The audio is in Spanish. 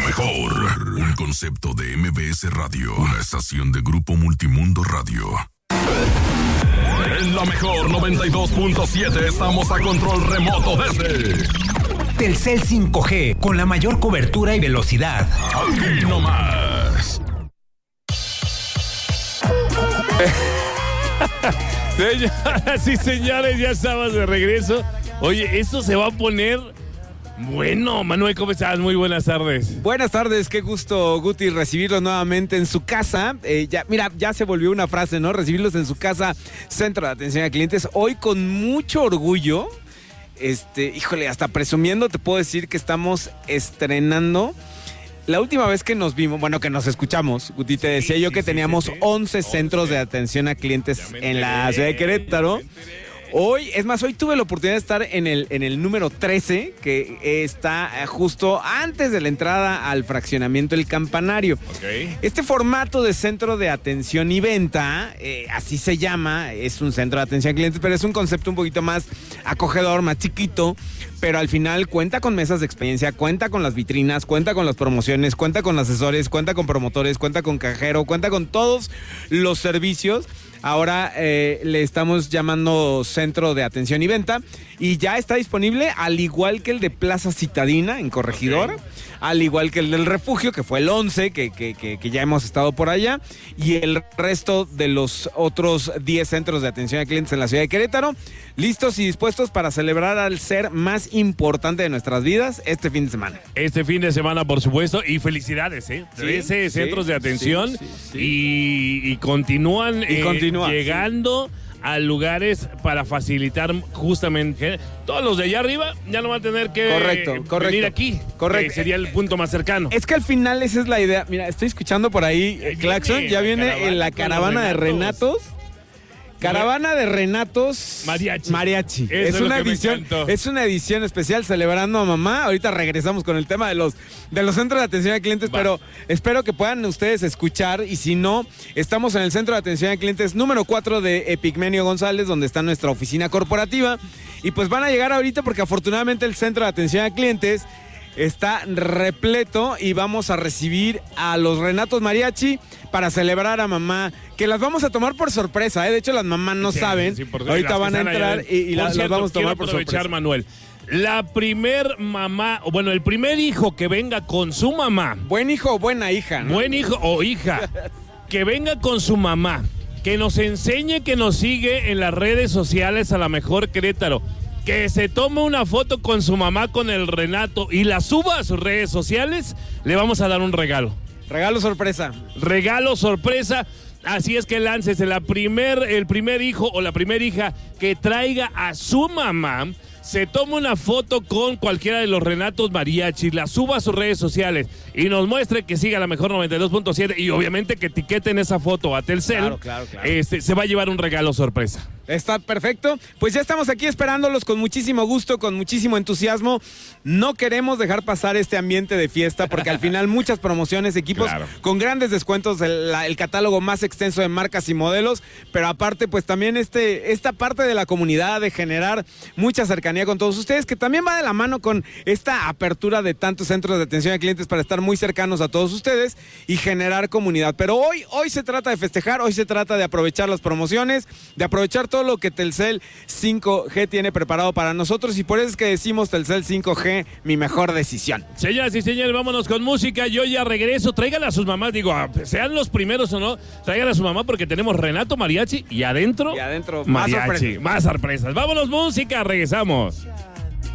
mejor. Un concepto de MBS Radio. Una estación de Grupo Multimundo Radio. En la mejor 92.7 estamos a control remoto desde Telcel 5G, con la mayor cobertura y velocidad. Aquí nomás. Señoras y señores, ya estamos de regreso. Oye, esto se va a poner bueno. Manuel, ¿cómo estás? Muy buenas tardes. Buenas tardes, qué gusto, Guti, recibirlos nuevamente en su casa. Ya se volvió una frase, ¿no? Recibirlos en su casa, Centro de Atención a Clientes. Hoy con mucho orgullo, híjole, hasta presumiendo te puedo decir que estamos estrenando. La última vez que nos vimos, bueno, que nos escuchamos, Guti, te decía yo que teníamos 11 centros de atención a clientes en la ciudad de Querétaro. Hoy tuve la oportunidad de estar en el número 13, que está justo antes de la entrada al fraccionamiento El Campanario. Okay. Este formato de centro de atención y venta, así se llama, es un centro de atención a clientes, pero es un concepto un poquito más acogedor, más chiquito, pero al final cuenta con mesas de experiencia, cuenta con las vitrinas, cuenta con las promociones, cuenta con asesores, cuenta con promotores, cuenta con cajero, cuenta con todos los servicios. Ahora le estamos llamando Centro de Atención y Venta y ya está disponible, al igual que el de Plaza Citadina en Corregidora, okay, al igual que el del Refugio, que fue el 11, que ya hemos estado por allá, y el resto de los otros 10 centros de atención a clientes en la ciudad de Querétaro, listos y dispuestos para celebrar al ser más importante de nuestras vidas este fin de semana. Este fin de semana, por supuesto, y felicidades, ¿eh? 13 centros de atención y continúan llegando a lugares para facilitar justamente. Todos los de allá arriba ya no van a tener que venir aquí. Correcto. Sería el punto más cercano. Es que al final esa es la idea. Mira, estoy escuchando por ahí claxon. Ya viene en la caravana de Renatos. Caravana de Renatos Mariachi. Es una edición especial celebrando a mamá. Ahorita regresamos con el tema de los centros de atención a clientes, pero espero que puedan ustedes escuchar, y si no, estamos en el Centro de Atención a Clientes número 4 de Epigmenio González, donde está nuestra oficina corporativa, y pues van a llegar ahorita porque afortunadamente el Centro de Atención a Clientes está repleto y vamos a recibir a los Renatos Mariachi para celebrar a mamá, que las vamos a tomar por sorpresa, ¿eh? De hecho, las mamás no saben. Ahorita van a entrar y las vamos a tomar por sorpresa. Manuel, la primer mamá, bueno, el primer hijo que venga con su mamá. Buen hijo o buena hija, ¿no? Buen hijo o hija, que venga con su mamá, que nos enseñe, que nos sigue en las redes sociales a La Mejor Querétaro, que se tome una foto con su mamá, con el Renato, y la suba a sus redes sociales, le vamos a dar un regalo. Regalo sorpresa. Regalo sorpresa. Así es que láncese el primer hijo o la primera hija que traiga a su mamá, se toma una foto con cualquiera de los Renatos Mariachi, la suba a sus redes sociales y nos muestre que siga La Mejor 92.7 y obviamente que etiqueten esa foto a Telcel. Claro. Se va a llevar un regalo sorpresa. Está perfecto. Pues ya estamos aquí esperándolos con muchísimo gusto, con muchísimo entusiasmo. No queremos dejar pasar este ambiente de fiesta porque al final muchas promociones, equipos con grandes descuentos, el catálogo más extenso de marcas y modelos, pero aparte pues también esta parte de la comunidad, de generar mucha cercanía con todos ustedes, que también va de la mano con esta apertura de tantos centros de atención a clientes para estar muy cercanos a todos ustedes y generar comunidad. Pero hoy se trata de festejar, hoy se trata de aprovechar las promociones, de aprovechar todo lo que Telcel 5G tiene preparado para nosotros, y por eso es que decimos Telcel 5G, mi mejor decisión. Señoras y señores, vámonos con música. Yo ya regreso. Tráiganla a sus mamás, sean los primeros o no, traigan a su mamá porque tenemos Renato Mariachi y adentro más Mariachi. Más sorpresas. Vámonos, música, regresamos.